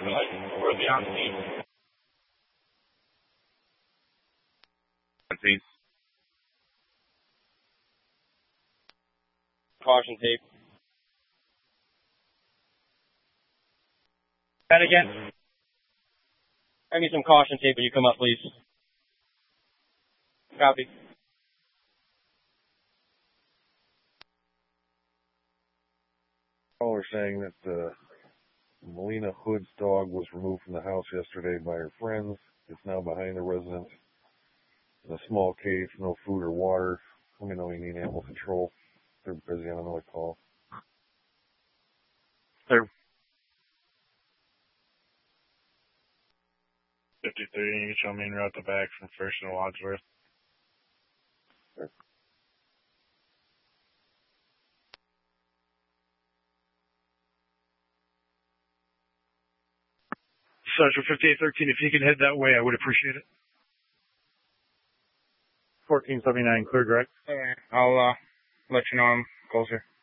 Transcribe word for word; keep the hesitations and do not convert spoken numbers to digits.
We're beyond the scene. Please. Caution tape. That again. Bring me some caution tape when you come up, please. Copy. Caller saying that uh, Melina Hood's dog was removed from the house yesterday by her friends. It's now behind the residence in a small cage, no food or water. Let me know you need animal control. They're busy on another call. They're fifty-three, you can show main route to back from First and Wadsworth. Sure. Sergeant fifty-eight thirteen, if you can head that way, I would appreciate it. fourteen seventy-nine, clear direct. All right. I'll uh, let you know I'm closer.